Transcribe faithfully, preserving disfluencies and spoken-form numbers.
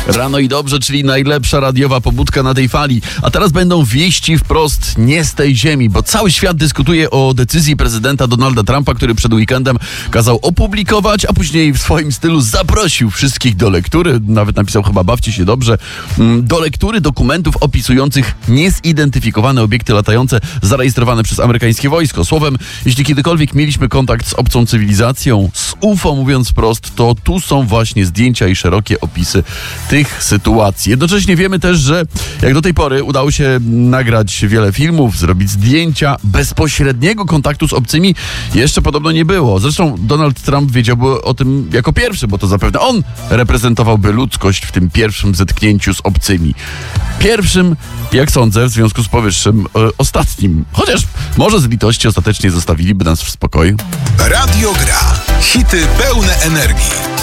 Rano i dobrze, czyli najlepsza radiowa pobudka na tej fali. A teraz będą wieści wprost nie z tej ziemi, bo cały świat dyskutuje o decyzji prezydenta Donalda Trumpa, który przed weekendem kazał opublikować, a później w swoim stylu zaprosił wszystkich do lektury, nawet napisał chyba bawcie się dobrze, do lektury dokumentów opisujących niezidentyfikowane obiekty latające zarejestrowane przez amerykańskie wojsko. Słowem, jeśli kiedykolwiek mieliśmy kontakt z obcą cywilizacją, z U F O mówiąc prost, to tu są właśnie zdjęcia i szerokie opisy tych sytuacji. Jednocześnie wiemy też, że jak do tej pory udało się nagrać wiele filmów, zrobić zdjęcia, bezpośredniego kontaktu z obcymi jeszcze podobno nie było. Zresztą Donald Trump wiedziałby o tym jako pierwszy, bo to zapewne on reprezentowałby ludzkość w tym pierwszym zetknięciu z obcymi. Pierwszym, jak sądzę, w związku z powyższym, e, ostatnim. Chociaż może z litości ostatecznie zostawiliby nas w spokoju. Radio Gra. Hity pełne energii.